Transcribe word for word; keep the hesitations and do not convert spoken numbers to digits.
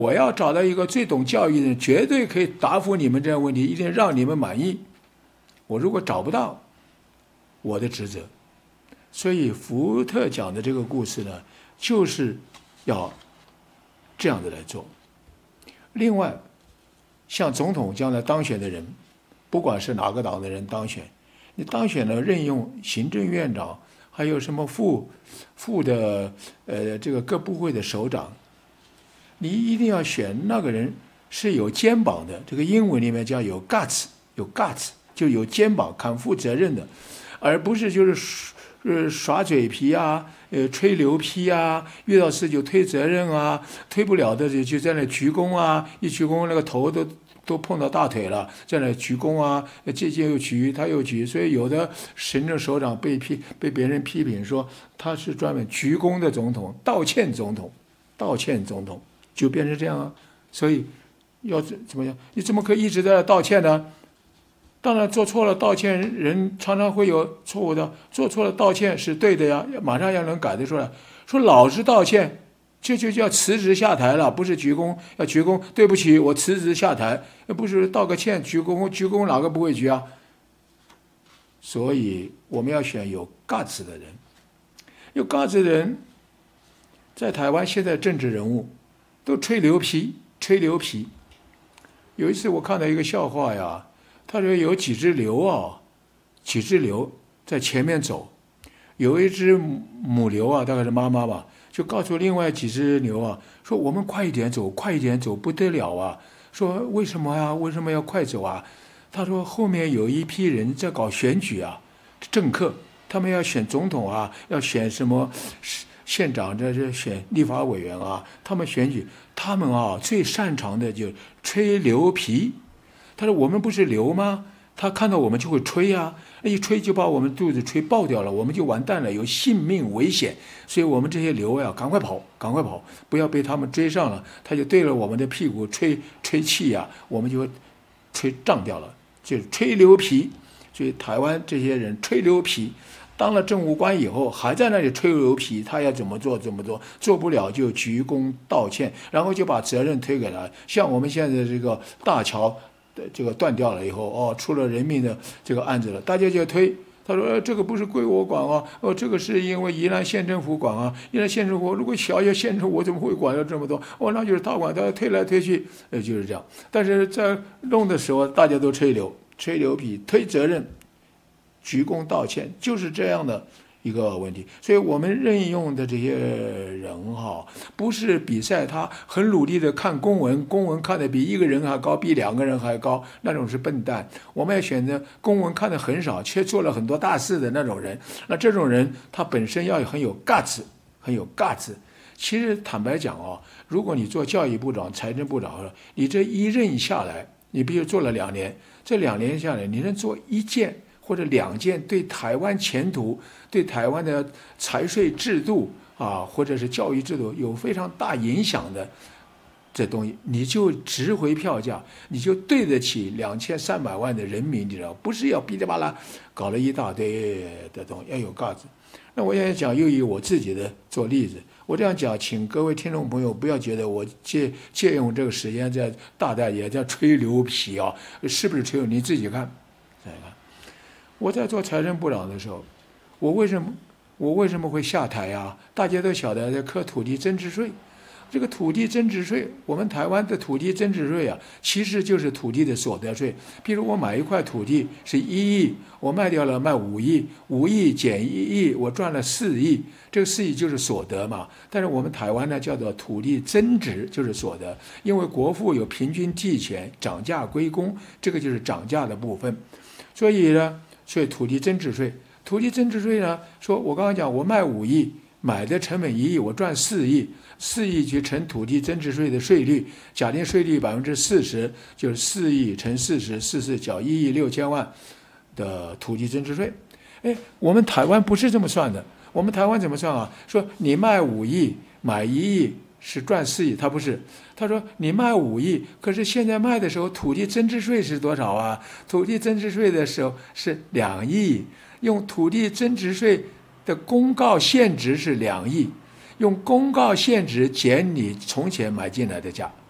我要找到一个最懂教育的人，绝对可以答复你们这样问题，一定让你们满意。我如果找不到，我的职责。所以福特讲的这个故事呢，就是要这样子来做。另外，像总统将来当选的人，不管是哪个党的人当选，你当选了任用行政院长，还有什么副副的呃这个各部会的首长，你一定要选那个人是有肩膀的，这个英文里面叫有 guts， 有 guts 就有肩膀，敢负责任的，而不是就是呃耍嘴皮啊，呃吹牛皮啊，遇到事就推责任啊，推不了的就就在那鞠躬啊，一鞠躬那个头都都碰到大腿了，在那鞠躬啊，这届又鞠他又鞠，所以有的行政首长被批被别人批评说他是专门鞠躬的总统，道歉总统，道歉总统就变成这样啊。所以要怎么样？你怎么可以一直在那道歉呢？当然做错了道歉人常常会有错误的，做错了道歉是对的呀，马上要能改得出来。说老是道歉，这就叫辞职下台了，不是鞠躬，要鞠躬，对不起，我辞职下台，不是道个歉鞠躬，鞠躬哪个不会鞠啊？所以我们要选有 guts 的人，有 guts 的人，在台湾现在政治人物都吹牛皮，吹牛皮。有一次我看到一个笑话呀。他说有几只牛啊，几只牛在前面走，有一只母牛啊，大概是妈妈吧，就告诉另外几只牛啊，说我们快一点走，快一点走，不得了啊！说为什么呀？为什么要快走啊？他说后面有一批人在搞选举啊，政客，他们要选总统啊，要选什么县长，这是选立法委员啊，他们选举，他们啊最擅长的就吹牛皮。他说我们不是牛吗？他看到我们就会吹啊，一吹就把我们肚子吹爆掉了，我们就完蛋了，有性命危险。所以我们这些牛呀，赶快跑，赶快跑，不要被他们追上了。他就对着我们的屁股吹吹气呀，我们就吹胀掉了，就是吹牛皮。所以台湾这些人吹牛皮，当了政务官以后还在那里吹牛皮，他要怎么做怎么做，做不了就鞠躬道歉，然后就把责任推给他。像我们现在这个大桥。这个断掉了以后，哦，出了人命的这个案子了，大家就推，他说、呃、这个不是归我管啊，哦，这个是因为宜兰县政府管啊，宜兰县政府如果小小县政府我怎么会管了这么多？哦，那就是他管，他推来推去，呃，就是这样。但是在弄的时候，大家都吹牛，吹牛皮，推责任，鞠躬道歉，就是这样的一个问题。所以我们任用的这些人哈，不是比赛他很努力的看公文，公文看得比一个人还高，比两个人还高，那种是笨蛋。我们要选择公文看得很少，却做了很多大事的那种人。那这种人他本身要很有 guts， 很有 guts。其实坦白讲哦，如果你做教育部长、财政部长，你这一任下来，你比如做了两年，这两年下来，你能做一件或者两件对台湾前途、对台湾的财税制度啊，或者是教育制度有非常大影响的这东西，你就值回票价，你就对得起两千三百万的人民，你知道，不是要噼里啪啦搞了一大堆的东西，要有架子。那我也讲，又以我自己的做例子，我这样讲，请各位听众朋友不要觉得我借借用这个时间在大大也在吹牛皮啊，是不是吹牛？你自己看，再看。我在做财政部长的时候，我为什么我为什么会下台啊？大家都晓得，在课土地增值税。这个土地增值税，我们台湾的土地增值税啊，其实就是土地的所得税。比如我买一块土地是一亿，我卖掉了卖五亿，五亿减一亿，我赚了四亿，这个四亿就是所得嘛。但是我们台湾呢，叫做土地增值，就是所得，因为国父有平均地权，涨价归公，这个就是涨价的部分。所以呢，所以土地增值税，土地增值税呢，说我刚刚讲，我卖五亿。买的成本一亿，我赚四亿，四亿去乘土地增值税的税率，假定税率百分之四十，就是四亿乘四十，四十缴一亿六千万的土地增值税。哎，我们台湾不是这么算的，我们台湾怎么算啊？说你卖五亿，买一亿是赚四亿，他不是，他说你卖五亿，可是现在卖的时候土地增值税是多少啊？土地增值税的时候是两亿，用土地增值税的公告现值是两亿，用公告现值减你从前买进来的价，